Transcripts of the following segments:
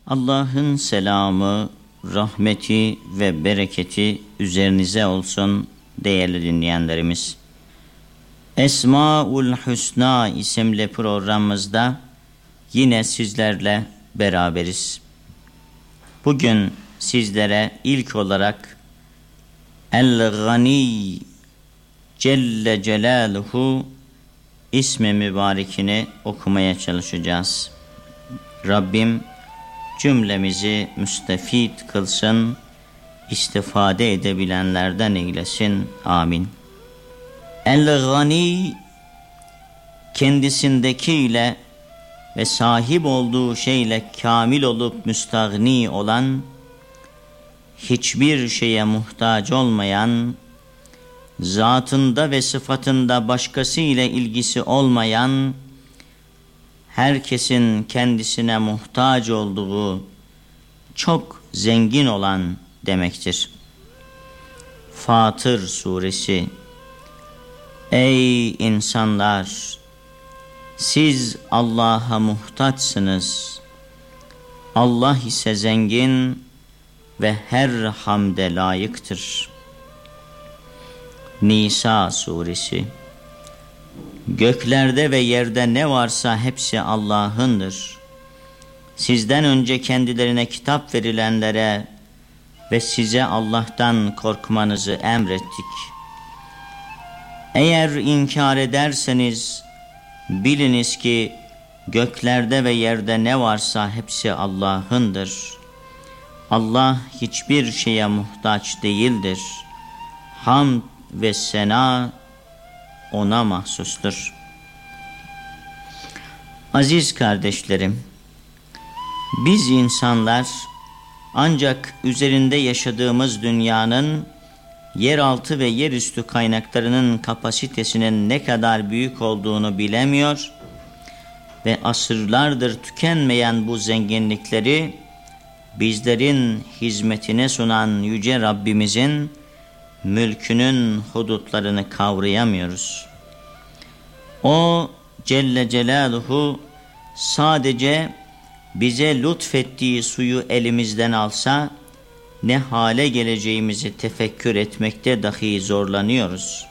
Allah'ın selamı, rahmeti ve bereketi üzerinize olsun değerli dinleyenlerimiz. Esmaül Hüsna isimli programımızda yine sizlerle beraberiz. Bugün sizlere ilk olarak El-Gani Celle Celaluhu ismi mübarekini okumaya çalışacağız. Rabbim cümlemizi müstefid kılsın, istifade edebilenlerden eylesin. Amin. El-Gani, kendisindekiyle ve sahip olduğu şeyle kamil olup müstagni olan, hiçbir şeye muhtaç olmayan, zatında ve sıfatında başkası ile ilgisi olmayan, herkesin kendisine muhtaç olduğu, çok zengin olan demektir. Fatır Suresi. Ey insanlar! Siz Allah'a muhtaçsınız. Allah ise zengin ve her hamde layıktır. Nisa Suresi. Göklerde ve yerde ne varsa hepsi Allah'ındır. Sizden önce kendilerine kitap verilenlere ve size Allah'tan korkmanızı emrettik. Eğer inkar ederseniz biliniz ki göklerde ve yerde ne varsa hepsi Allah'ındır. Allah hiçbir şeye muhtaç değildir. Hamd ve sena O'na mahsustur. Aziz kardeşlerim, biz insanlar ancak üzerinde yaşadığımız dünyanın yeraltı ve yerüstü kaynaklarının kapasitesinin ne kadar büyük olduğunu bilemiyor ve asırlardır tükenmeyen bu zenginlikleri bizlerin hizmetine sunan Yüce Rabbimizin mülkünün hudutlarını kavrayamıyoruz. O Celle Celaluhu sadece bize lütfettiği suyu elimizden alsa ne hale geleceğimizi tefekkür etmekte dahi zorlanıyoruz.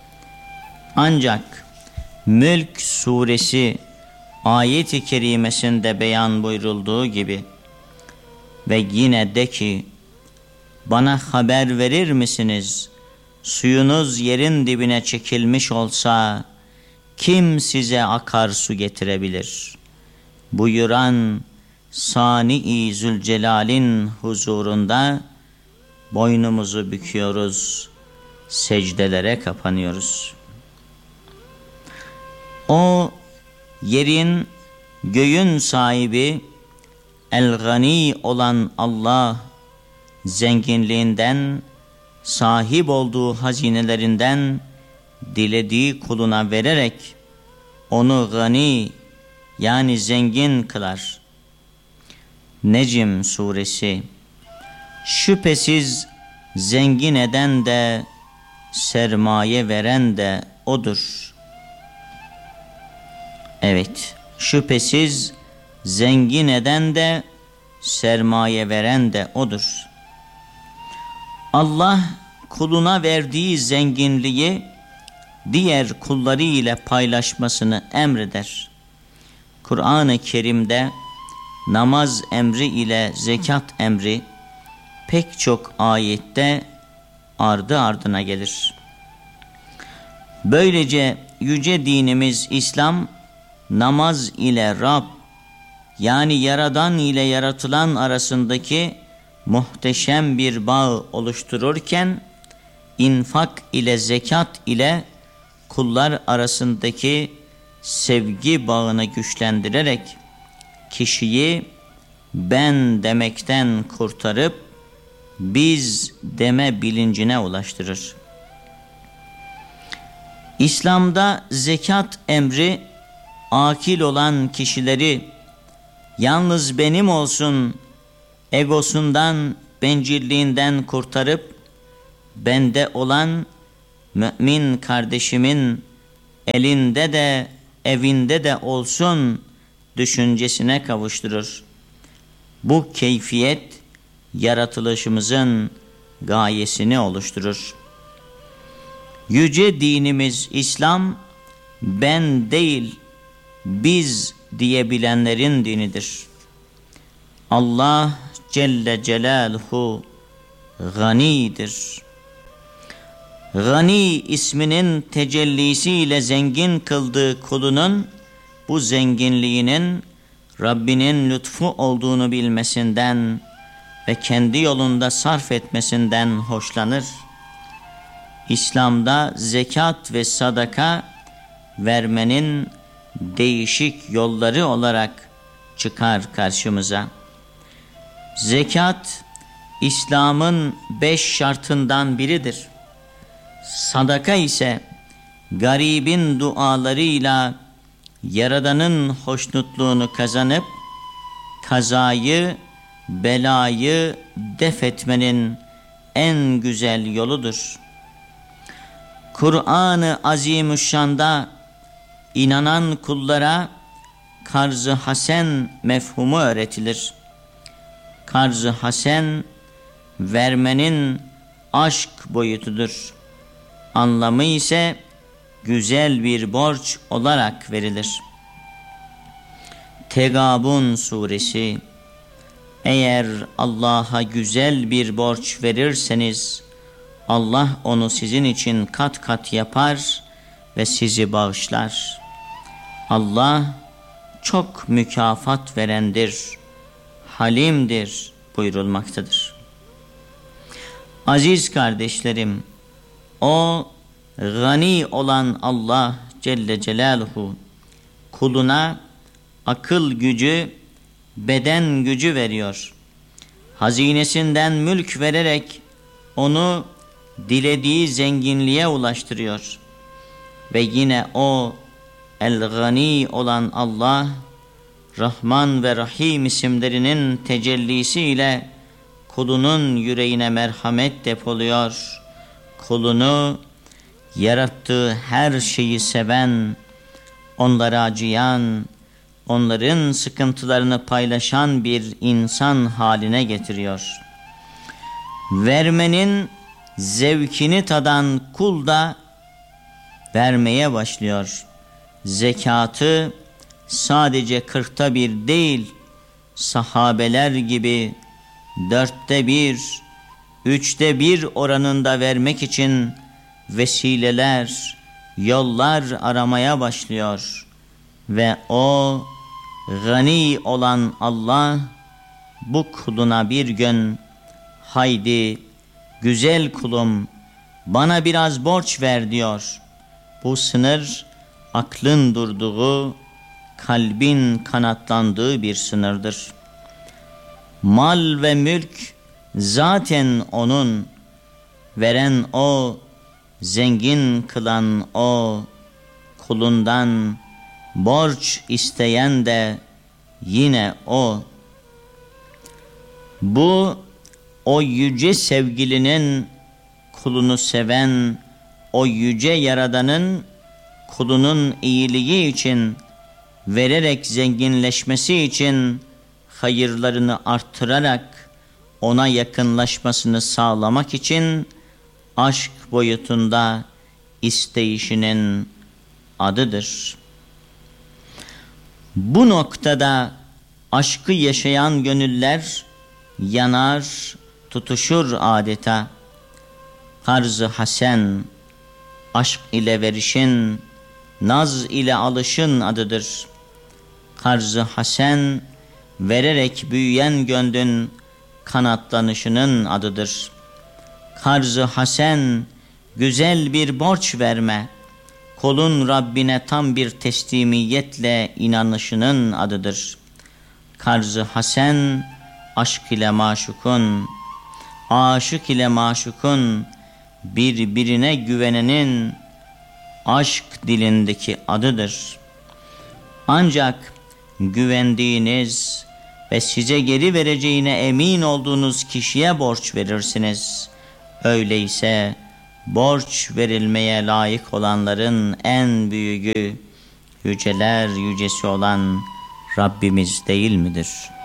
Ancak Mülk Suresi ayet-i kerimesinde beyan buyurulduğu gibi ve yine de ki bana haber verir misiniz? Suyunuz yerin dibine çekilmiş olsa kim size akarsu getirebilir? Buyuran Sani-i Zülcelal'in huzurunda boynumuzu büküyoruz, secdelere kapanıyoruz. O yerin, göğün sahibi, El-Gani olan Allah, zenginliğinden, sahip olduğu hazinelerinden dilediği kuluna vererek onu gani yani zengin kılar. Necm Suresi. Şüphesiz zengin eden de sermaye veren de O'dur. Evet, şüphesiz zengin eden de sermaye veren de O'dur. Allah kuluna verdiği zenginliği diğer kulları ile paylaşmasını emreder. Kur'an-ı Kerim'de namaz emri ile zekat emri pek çok ayette ardı ardına gelir. Böylece yüce dinimiz İslam, namaz ile Rab yani Yaradan ile yaratılan arasındaki muhteşem bir bağ oluştururken, infak ile zekat ile kullar arasındaki sevgi bağını güçlendirerek kişiyi ben demekten kurtarıp biz deme bilincine ulaştırır. İslam'da zekat emri akil olan kişileri yalnız benim olsun egosundan, bencilliğinden kurtarıp bende olan mümin kardeşimin elinde de evinde de olsun düşüncesine kavuşturur. Bu keyfiyet yaratılışımızın gayesini oluşturur. Yüce dinimiz İslam, ben değil biz diyebilenlerin dinidir. Allah Celle Celaluhu ganidir. Gani isminin tecellisiyle zengin kıldığı kulunun bu zenginliğinin Rabbinin lütfu olduğunu bilmesinden ve kendi yolunda sarf etmesinden hoşlanır. İslam'da zekat ve sadaka vermenin değişik yolları olarak çıkar karşımıza. Zekat, İslam'ın 5 şartından biridir. Sadaka ise garibin dualarıyla Yaradan'ın hoşnutluğunu kazanıp kazayı, belayı def etmenin en güzel yoludur. Kur'an-ı Azimüşşan'da inanan kullara karz-ı hasen mefhumu öğretilir. Karz-ı hasen vermenin aşk boyutudur. Anlamı ise güzel bir borç olarak verilir. Tegabun suresi, eğer Allah'a güzel bir borç verirseniz Allah onu sizin için kat kat yapar ve sizi bağışlar. Allah çok mükafat verendir, halimdir buyurulmaktadır. Aziz kardeşlerim, o gani olan Allah Celle Celaluhu kuluna akıl gücü, beden gücü veriyor. Hazinesinden mülk vererek onu dilediği zenginliğe ulaştırıyor. Ve yine o El-Gani olan Allah, Rahman ve Rahim isimlerinin tecellisiyle kulunun yüreğine merhamet depoluyor. Kulunu yarattığı her şeyi seven, onlara acıyan, onların sıkıntılarını paylaşan bir insan haline getiriyor. Vermenin zevkini tadan kul da vermeye başlıyor. Zekatı sadece 1/40 değil, sahabeler gibi 1/4, 1/3 oranında vermek için vesileler, yollar aramaya başlıyor. Ve o gani olan Allah bu kuluna bir gün, haydi güzel kulum bana biraz borç ver diyor. Bu sınır aklın durduğu, kalbin kanatlandığı bir sınırdır. Mal ve mülk zaten onun, veren o, zengin kılan o, kulundan borç isteyen de yine o. Bu o yüce sevgilinin kulunu seven, o yüce Yaradan'ın kulunun iyiliği için, vererek zenginleşmesi için hayırlarını artırarak ona yakınlaşmasını sağlamak için aşk boyutunda isteyişinin adıdır. Bu noktada aşkı yaşayan gönüller yanar, tutuşur adeta. Karz-ı hasen, aşk ile verişin, naz ile alışın adıdır. Karz-ı hasen, vererek büyüyen gönlün kanatlanışının adıdır. Karz-ı hasen, güzel bir borç verme, kulun Rabbine tam bir teslimiyetle inanışının adıdır. Karz-ı hasen, aşk ile maşukun, aşık ile maşukun birbirine güvenenin aşk dilindeki adıdır. Ancak güvendiğiniz ve size geri vereceğine emin olduğunuz kişiye borç verirsiniz. Öyleyse borç verilmeye layık olanların en büyüğü, yüceler yücesi olan Rabbimiz değil midir?